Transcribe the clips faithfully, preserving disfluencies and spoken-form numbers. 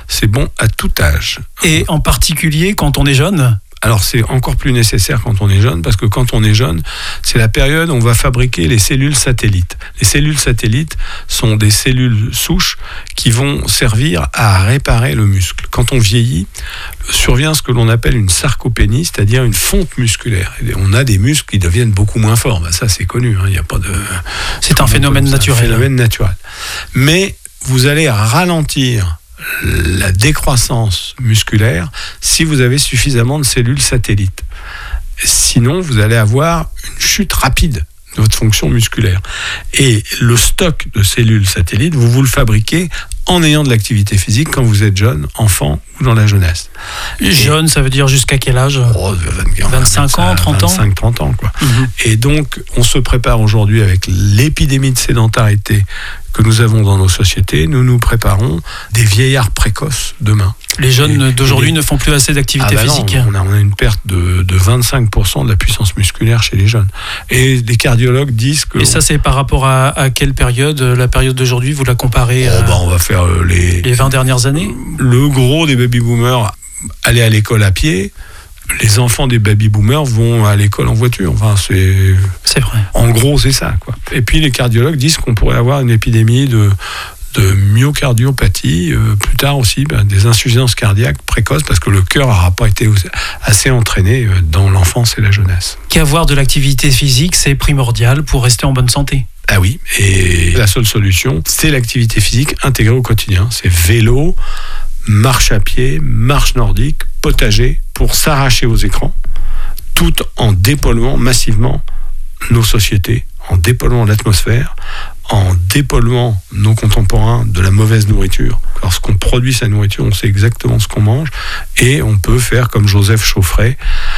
c'est bon à tout âge. Et en particulier quand on est jeune ? Alors c'est encore plus nécessaire quand on est jeune, parce que quand on est jeune, c'est la période où on va fabriquer les cellules satellites. Les cellules satellites sont des cellules souches qui vont servir à réparer le muscle. Quand on vieillit, survient ce que l'on appelle une sarcopénie, c'est-à-dire une fonte musculaire. Et on a des muscles qui deviennent beaucoup moins forts. Ben ça c'est connu, il hein, n'y a pas de... C'est un phénomène naturel. C'est un phénomène naturel. Mais vous allez ralentir la décroissance musculaire si vous avez suffisamment de cellules satellites. Sinon, vous allez avoir une chute rapide de votre fonction musculaire. Et le stock de cellules satellites, vous vous le fabriquez en ayant de l'activité physique quand vous êtes jeune, enfant ou dans la jeunesse. Jeune, ça veut dire jusqu'à quel âge ? Oh, vingt-cinq ans, trente ans vingt-cinq trente ans, quoi. Mm-hmm. Et donc, on se prépare aujourd'hui avec l'épidémie de sédentarité que nous avons dans nos sociétés. Nous nous préparons des vieillards précoces demain. Les jeunes et, d'aujourd'hui et les... ne font plus assez d'activité ah bah physique. Non, on, a, on a une perte de, de vingt-cinq pour cent de la puissance musculaire chez les jeunes. Et les cardiologues disent que... Et ça, c'est par rapport à, à quelle période ? La période d'aujourd'hui, vous la comparez oh à... bah on va faire les... les vingt dernières années ? Le gros des baby-boomers allaient à l'école à pied. Les enfants des baby-boomers vont à l'école en voiture. Enfin, c'est... C'est vrai. En gros, c'est ça, quoi. Et puis, les cardiologues disent qu'on pourrait avoir une épidémie de, de myocardiopathie. Euh, plus tard aussi, ben, des insuffisances cardiaques précoces, parce que le cœur n'aura pas été assez entraîné dans l'enfance et la jeunesse. Qu'avoir de l'activité physique, c'est primordial pour rester en bonne santé. Ah oui, et la seule solution, c'est l'activité physique intégrée au quotidien. C'est vélo, marche à pied, marche nordique, potager, pour s'arracher aux écrans, tout en dépolluant massivement nos sociétés, en dépolluant l'atmosphère, en dépolluant nos contemporains de la mauvaise nourriture. Lorsqu'on produit sa nourriture, on sait exactement ce qu'on mange, et on peut faire comme Joseph Chauffret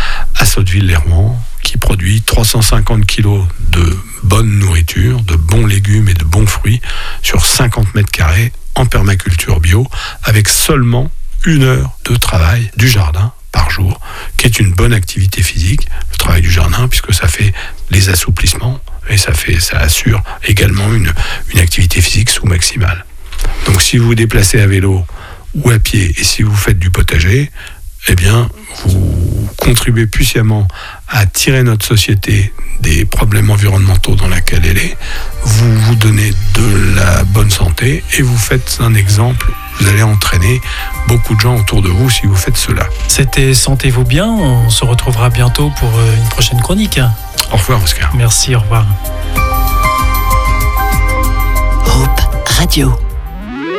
à Sotteville-lès-Rouen, qui produit trois cent cinquante kilos de bonne nourriture, de bons légumes et de bons fruits sur cinquante mètres carrés en permaculture bio, avec seulement une heure de travail du jardin par jour, qui est une bonne activité physique, le travail du jardin, puisque ça fait les assouplissements et ça fait, ça assure également une, une activité physique sous-maximale. Donc si vous vous déplacez à vélo ou à pied et si vous faites du potager, eh bien, vous contribuez puissamment à tirer notre société des problèmes environnementaux dans lesquels elle est, vous vous donnez de la bonne santé et vous faites un exemple. Vous allez entraîner beaucoup de gens autour de vous si vous faites cela. C'était Sentez-vous bien. On se retrouvera bientôt pour une prochaine chronique. Au revoir, Oscar. Merci, au revoir. Hope Radio.